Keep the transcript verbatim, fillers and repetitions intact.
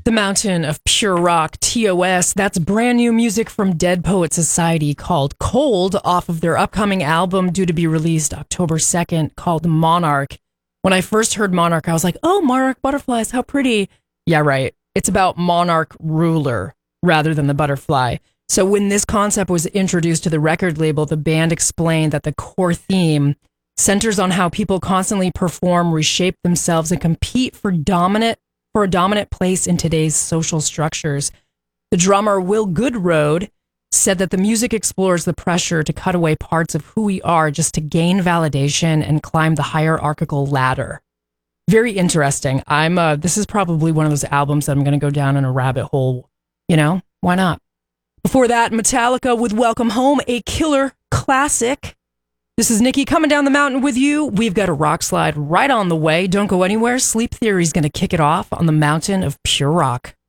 The Mountain of Pure Rock, T O S. That's brand new music from Dead Poet Society called Cold off of their upcoming album due to be released October second called Monarch. When I first heard Monarch, I was like, oh, Monarch butterflies, how pretty. Yeah, right. It's about Monarch ruler rather than the butterfly. So when this concept was introduced to the record label, the band explained that the core theme centers on how people constantly perform, reshape themselves, and compete for dominant for a dominant place in today's social structures. The drummer, Will Goodroad, said that the music explores the pressure to cut away parts of who we are just to gain validation and climb the hierarchical ladder. Very interesting. I'm uh, this is probably one of those albums that I'm going to go down in a rabbit hole. You know, why not? Before that, Metallica with Welcome Home, a killer classic. This is Nikki coming down the mountain with you. We've got a rock slide right on the way. Don't go anywhere. Sleep Theory is going to kick it off on the Mountain of Pure Rock.